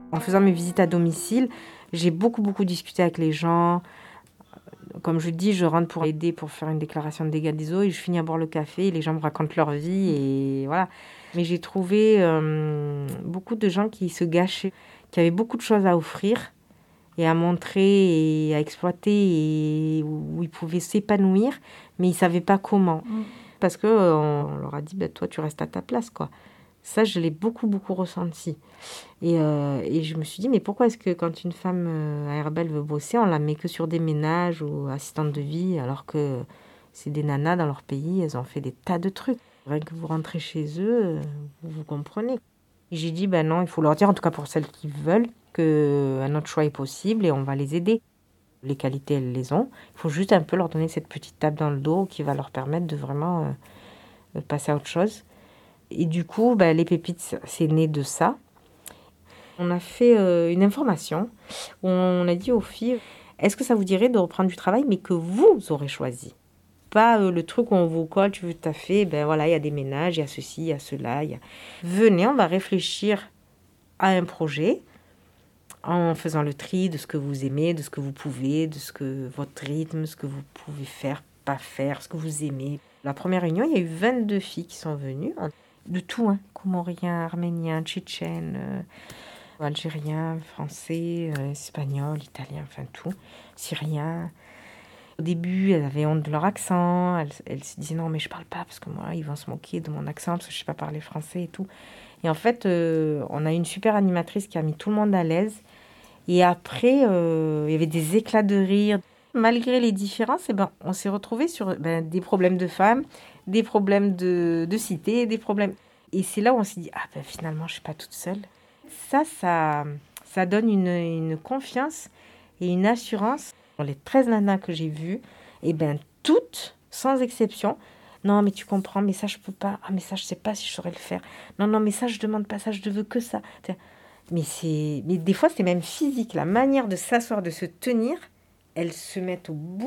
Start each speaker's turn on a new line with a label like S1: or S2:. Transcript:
S1: En faisant mes visites à domicile, j'ai beaucoup discuté avec les gens. Comme je dis, je rentre pour aider, pour faire une déclaration de dégâts des eaux et je finis à boire le café et les gens me racontent leur vie et voilà. Mais j'ai trouvé beaucoup de gens qui se gâchaient, qui avaient beaucoup de choses à offrir et à montrer et à exploiter et où ils pouvaient s'épanouir, mais ils ne savaient pas comment. Parce qu'on leur a dit, toi, tu restes à ta place, quoi. Ça, je l'ai beaucoup ressenti. Et je me suis dit, mais pourquoi est-ce que quand une femme à Herbel veut bosser, on la met que sur des ménages ou assistantes de vie, alors que c'est des nanas dans leur pays, elles ont fait des tas de trucs. Rien que vous rentrez chez eux, vous comprenez. Et j'ai dit, non, il faut leur dire, en tout cas pour celles qui veulent, qu'un autre choix est possible et on va les aider. Les qualités, elles les ont. Il faut juste un peu leur donner cette petite tape dans le dos qui va leur permettre de vraiment passer à autre chose. Et du coup, les pépites, c'est né de ça. On a fait une information où on a dit aux filles, est-ce que ça vous dirait de reprendre du travail, mais que vous aurez choisi? Pas le truc où on vous colle, tu veux tout à fait, voilà, il y a des ménages, il y a ceci, il y a cela. Venez, on va réfléchir à un projet en faisant le tri de ce que vous aimez, de ce que vous pouvez, de ce que votre rythme, ce que vous pouvez faire, pas faire, ce que vous aimez. La première réunion, il y a eu 22 filles qui sont venues, de tout, comoriens, arméniens, tchétchènes, algériens, français, espagnols, italiens, enfin tout, syriens. Au début, elles avaient honte de leur accent, elles se disaient non mais je parle pas parce que moi ils vont se moquer de mon accent parce que je sais pas parler français et tout. Et en fait, on a une super animatrice qui a mis tout le monde à l'aise. Et après, il y avait des éclats de rire. Malgré les différences, on s'est retrouvés sur des problèmes de femmes, des problèmes de cité, des problèmes. Et c'est là où on s'est dit, finalement, je ne suis pas toute seule. Ça donne une confiance et une assurance. Dans les 13 nanas que j'ai vues, toutes, sans exception, non, mais tu comprends, mais ça, je peux pas. Ah, mais ça, je sais pas si je saurais le faire. Non, mais ça, je demande pas ça, je veux que ça. Mais des fois, c'est même physique. La manière de s'asseoir, de se tenir, elles se mettent au bout